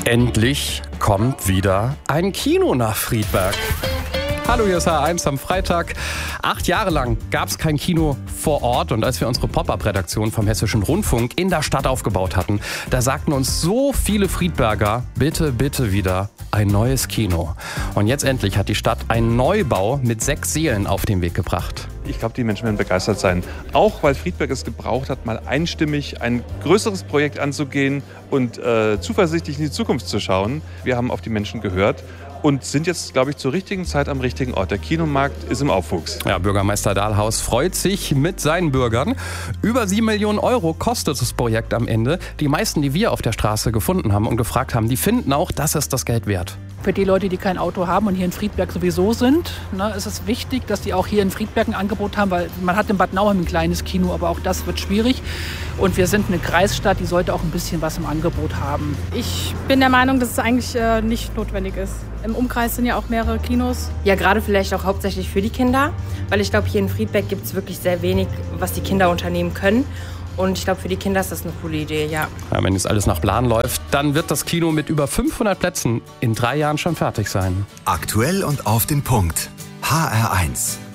Endlich kommt wieder ein Kino nach Friedberg. Hallo, hier ist H1 am Freitag. 8 Jahre lang gab es kein Kino vor Ort und als wir unsere Pop-Up-Redaktion vom Hessischen Rundfunk in der Stadt aufgebaut hatten, da sagten uns so viele Friedberger, bitte, bitte wieder ein neues Kino. Und jetzt endlich hat die Stadt einen Neubau mit 6 Sälen auf den Weg gebracht. Ich glaube, die Menschen werden begeistert sein. Auch weil Friedberg es gebraucht hat, mal einstimmig ein größeres Projekt anzugehen und zuversichtlich in die Zukunft zu schauen. Wir haben auf die Menschen gehört und sind jetzt, glaube ich, zur richtigen Zeit am richtigen Ort. Der Kinomarkt ist im Aufwuchs. Ja, Bürgermeister Dahlhaus freut sich mit seinen Bürgern. Über 7 Millionen Euro kostet das Projekt am Ende. Die meisten, die wir auf der Straße gefunden haben und gefragt haben, die finden auch, das ist das Geld wert. Für die Leute, die kein Auto haben und hier in Friedberg sowieso sind, ist es wichtig, dass die auch hier in Friedberg ein Angebot haben, weil man hat in Bad Nauheim ein kleines Kino, aber auch das wird schwierig. Und wir sind eine Kreisstadt, die sollte auch ein bisschen was im Angebot haben. Ich bin der Meinung, dass es eigentlich nicht notwendig ist. Im Umkreis sind ja auch mehrere Kinos. Ja, gerade vielleicht auch hauptsächlich für die Kinder, weil ich glaube, hier in Friedberg gibt es wirklich sehr wenig, was die Kinder unternehmen können. Und ich glaube, für die Kinder ist das eine coole Idee, ja. Wenn jetzt alles nach Plan läuft, dann wird das Kino mit über 500 Plätzen in 3 Jahren schon fertig sein. Aktuell und auf den Punkt. HR1.